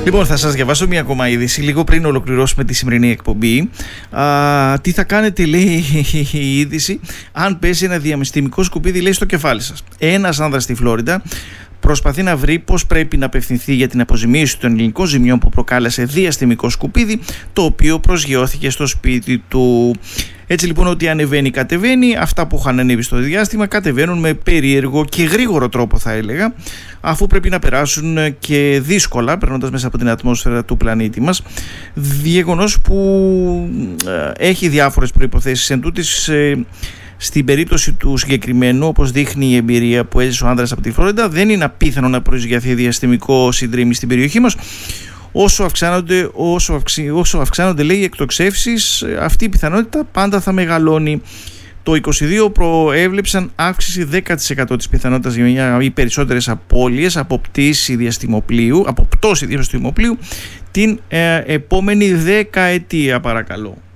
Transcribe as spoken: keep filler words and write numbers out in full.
Λοιπόν, θα σας διαβάσω μια ακόμα είδηση λίγο πριν ολοκληρώσουμε τη σημερινή εκπομπή. Α, τι θα κάνετε, λέει η είδηση, αν πέσει ένα διαστημικό σκουπίδι, λέει, στο κεφάλι σας. Ένας άνδρας στη Φλόριντα προσπαθεί να βρει πώς πρέπει να απευθυνθεί για την αποζημίωση των ελληνικών ζημιών που προκάλεσε διαστημικό σκουπίδι, το οποίο προσγειώθηκε στο σπίτι του. Έτσι λοιπόν, ό,τι ανεβαίνει κατεβαίνει. Αυτά που είχαν ανέβει στο διάστημα κατεβαίνουν με περίεργο και γρήγορο τρόπο, θα έλεγα, αφού πρέπει να περάσουν και δύσκολα, περνώντας μέσα από την ατμόσφαιρα του πλανήτη μας. Γεγονός που ε, έχει διάφορες προϋποθέσεις. Εν τούτης, ε, στην περίπτωση του συγκεκριμένου, όπως δείχνει η εμπειρία που έζησε ο άνδρας από τη Φλόριντα, δεν είναι απίθανο να προσγειωθεί διαστημικό συντρίμμι στην περιοχή μας. Όσο αυξάνονται, όσο, αυξ, όσο αυξάνονται λέει, οι εκτοξεύσεις, αυτή η πιθανότητα πάντα θα μεγαλώνει. Το είκοσι δύο προέβλεψαν αύξηση δέκα τοις εκατό της πιθανότητας για μια ή περισσότερες απώλειες από πτήση διαστημοπλοίου, από πτώση διαστημοπλοίου την ε, επόμενη δεκαετία, παρακαλώ.